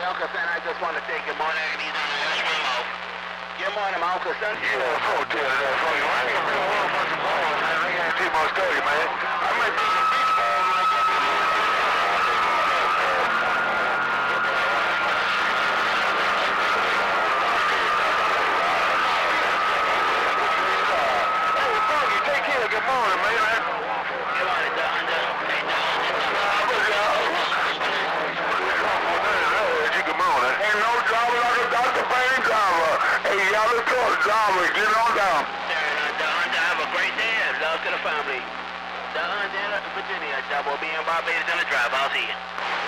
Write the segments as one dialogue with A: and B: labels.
A: Uncle Son, I just want to say good morning. I need to hush my mouth. Good morning, my Uncle Son.
B: Yeah, fuck that. Fuck you. I ain't gonna bring a whole bunch of balls, man. I can't tell you my story, man. I might bring some beach balls when I get to you. Hey, Funky, take care. Good morning, man.
A: Good morning, Don.
B: Good morning. Ain't no driver like a Dr. Payne driver. Hey, y'all look up, driver. Get on down.
A: Don, have a great day. Love to the family. Don, Virginia. Double B and Barbados on the drive. I'll see you.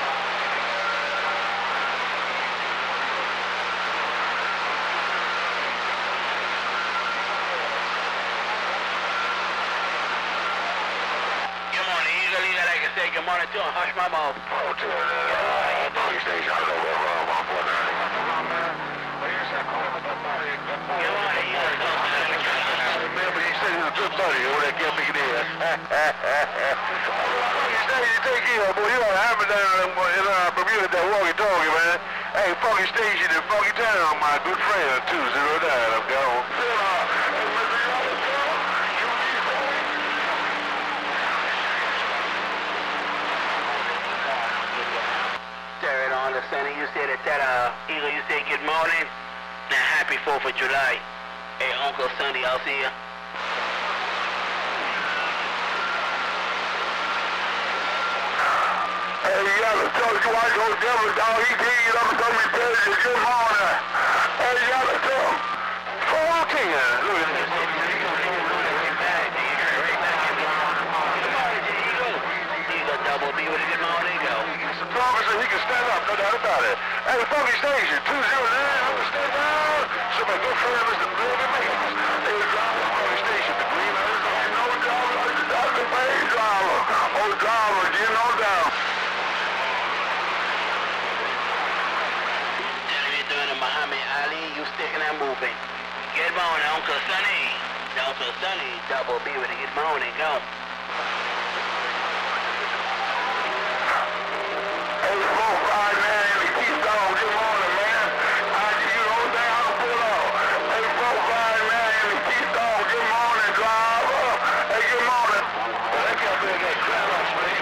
A: Good morning, Eagle. Like I say, good morning to him. Hush my mouth.
B: Oh, to the police station. I know where I'm on for now.
A: Good morning, Eagle.
B: Remember, he said he was a good buddy. Oh, that can't make it in. You take care, boy. You ought to have it down in Bermuda, that walkie-talkie, man. Hey, Funky Station in Funky Town, my good friend, 209. I'm gone.
A: Turn on the Sonny. You said that, Eagle, you said good morning and happy 4th of July. Hey, Uncle Sonny, I'll see you.
B: Hey, you gotta talk to white old devil, dog. He can't get up and tell me, tell you, good morning. Hey, you gotta tell him. 14. Look at this.
A: Eagle, Double B with a good morning, go.
B: As long as he can stand up, no doubt about it. Hey, Funky Station, 209, stand down. So my good friend, Mr. Billy Mays. Hey, driver, Funky Station, the Green Arizona. No driver like the Dr. Payne driver. Oh, driver, get on down.
A: Muhammad Ali, you sticking and moving. Good morning, Uncle Sonny. Uncle Sonny, Double B with a good morning, go.
B: Hey, 459, the Keystone, good morning, man. You know that I'll pull off. Hey, 459, the Keystone, good morning, driver. Hey, good morning. That can't be that crap, man.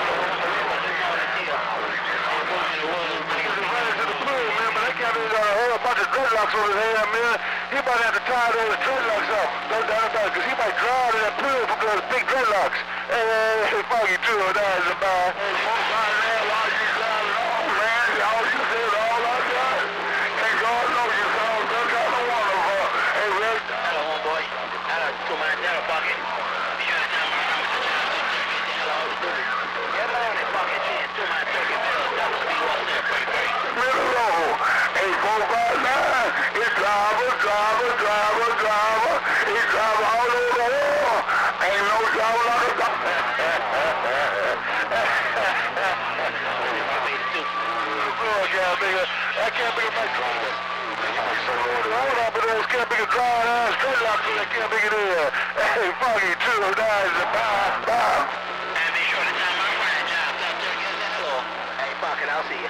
B: Got a whole bunch of dreadlocks on his head, man. He might have to tie those dreadlocks up. No doubt about it, because he might drown in that pool from those big dreadlocks. Hey, Funky 209 is about. Hey, folks out there, while you driving off, man, all you said, all I got. And God knows you sound good, got no wonderful. Hey, Rick.
A: Hello, homeboy. Hello, to my dinner pocket. You gotta tell me how much hello. Good morning, pocket. To my turkey middle. Double B, what's there, pretty.
B: Middle row. Hey, 459, it's driver. It's driver all over the world. Ain't no driver like a driver. I can't be a big driver. Hold up, but those can't be a driver. Dreadlocks, I can't be it in. Hey, Funky 209 is a bye.
A: And be sure to tell my friend, John, hello. Hey, pocket, I'll see you.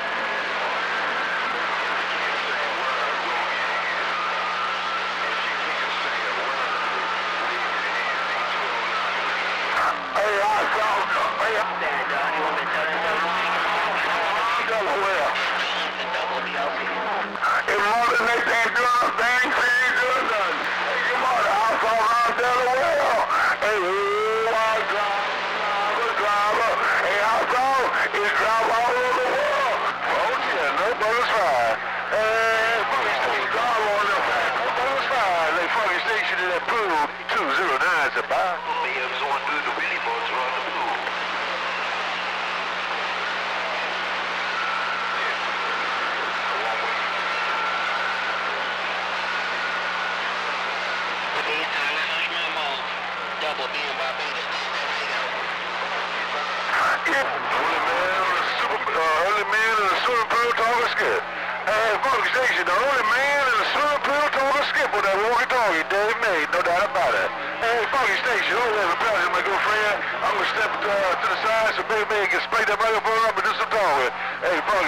B: Hey, I saw Delaware. Hey, morning, they ain't doing a thing, she ain't doing nothing. Hey, good morning, I saw around Delaware. Hey, driver. Hey, I saw it's driver all over the world. Oh, yeah, no brother's fine. Hey, Funky Station, driver on the back. No brother's fine. Hey, Funky Station in that pool, 209 is about.
A: Double B and Barbados.
B: Yeah, only man in the swimming pool talking skip. Hey, Funky Station, the only man in the swimming pool talking skip with that walkie-talkie, Dave May, no doubt about it. Hey, Funky Station, oh, there's a pleasure, my good friend. I'm gonna step to the side so maybe can spray that microphone up and do some talking. Hey, Funky.